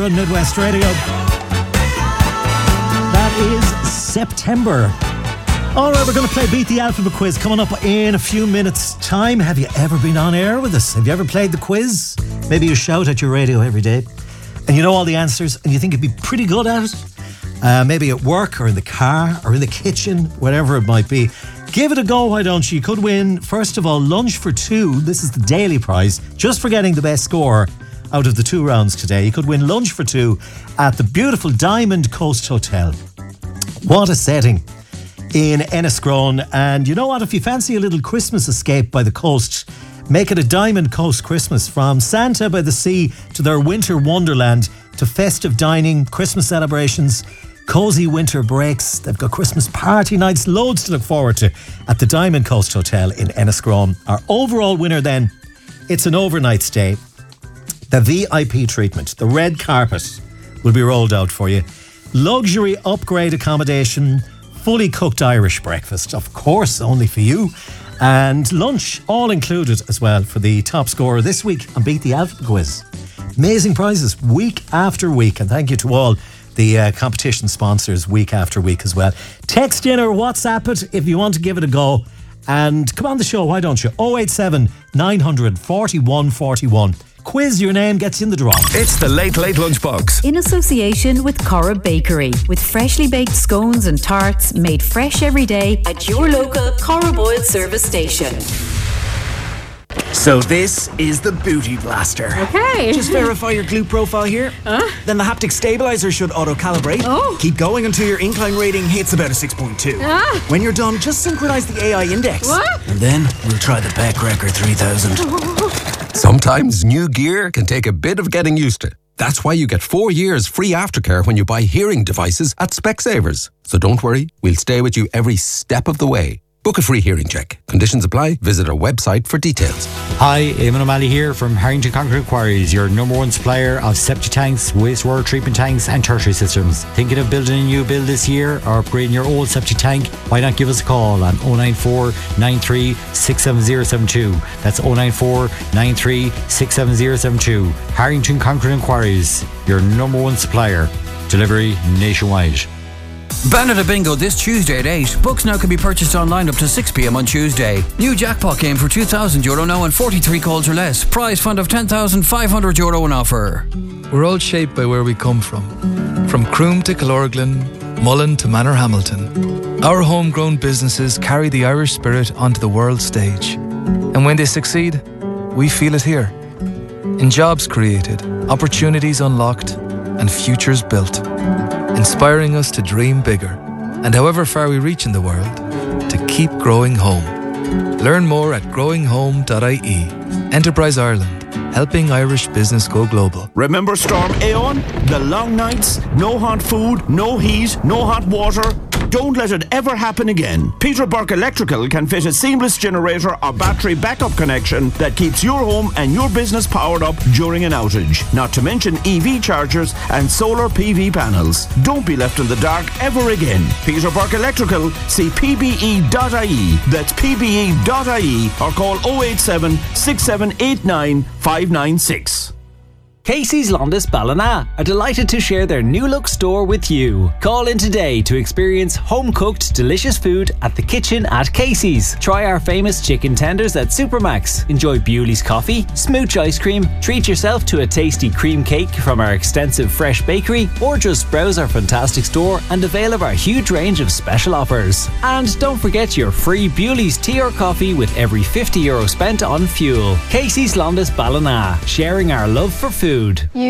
on Midwest Radio. That is September. All right, we're going to play Beat the Alphabet quiz coming up in a few minutes' time. Have you ever been on air with us? Have you ever played the quiz? Maybe you shout at your radio every day and you know all the answers and you think you'd be pretty good at it. Maybe at work or in the car or in the kitchen, whatever it might be. Give it a go, why don't you? You could win, first of all, lunch for two. This is the daily prize, just for getting the best score out of the 2 rounds today. You could win lunch for two at the beautiful Diamond Coast Hotel. What a setting in Enniscrone. And you know what? If you fancy a little Christmas escape by the coast, make it a Diamond Coast Christmas. From Santa by the sea to their winter wonderland to festive dining, Christmas celebrations, cosy winter breaks. They've got Christmas party nights, loads to look forward to at the Diamond Coast Hotel in Enniscrone. Our overall winner then, it's an overnight stay. The VIP treatment, the red carpet will be rolled out for you. Luxury upgrade accommodation, fully cooked Irish breakfast, of course, only for you. And lunch, all included as well for the top scorer this week on Beat the Alphabet quiz. Amazing prizes week after week. And thank you to all the competition sponsors week after week as well. Text in or WhatsApp it if you want to give it a go. And come on the show, why don't you? 087 900 41 41. Quiz, your name gets in the draw. It's the Late Late Lunchbox. In association with Cora Bakery, with freshly baked scones and tarts made fresh every day at your local Cora Boyle service station. So this is the Booty Blaster. Okay. Just verify your glute profile here. Then the haptic stabilizer should auto-calibrate. Oh. Keep going until your incline rating hits about a 6.2. When you're done, just synchronize the AI index. What? And then we'll try the Peck Record 3000. Sometimes new gear can take a bit of getting used to. That's why you get 4 years free aftercare when you buy hearing devices at Specsavers. So don't worry, we'll stay with you every step of the way. Book a free hearing check. Conditions apply. Visit our website for details. Hi, Eamon O'Malley here from Harrington Concrete Quarries, your number one supplier of septic tanks, wastewater treatment tanks and tertiary systems. Thinking of building a new build this year or upgrading your old septic tank? Why not give us a call on 094 93 67072. That's 094 93 67072. Harrington Concrete Quarries, your number one supplier. Delivery nationwide. Banner Bingo this Tuesday at 8. Books now can be purchased online up to 6 p.m. on Tuesday. New jackpot game for €2,000 now and 43 calls or less. Prize fund of €10,500 on offer. We're all shaped by where we come from. From Croom to Killorglin, Mullen to Manorhamilton. Our homegrown businesses carry the Irish spirit onto the world stage. And when they succeed, we feel it here. In jobs created, opportunities unlocked, and futures built. Inspiring us to dream bigger, and however far we reach in the world, to keep growing home. Learn more at growinghome.ie. Enterprise Ireland, helping Irish business go global. Remember Storm Aeon? The long nights, no hot food, no heat, no hot water. Don't let it ever happen again. Peter Burke Electrical can fit a seamless generator or battery backup connection that keeps your home and your business powered up during an outage. Not to mention EV chargers and solar PV panels. Don't be left in the dark ever again. Peter Burke Electrical, see pbe.ie. That's pbe.ie or call 087 6789 596. Casey's Londis Ballina are delighted to share their new look store with you. Call in today to experience home-cooked delicious food at the kitchen at Casey's. Try our famous chicken tenders at Supermax. Enjoy Bewley's coffee, smooch ice cream, treat yourself to a tasty cream cake from our extensive fresh bakery, or just browse our fantastic store and avail of our huge range of special offers. And don't forget your free Bewley's tea or coffee with every €50 spent on fuel. Casey's Londis Ballina, sharing our love for food.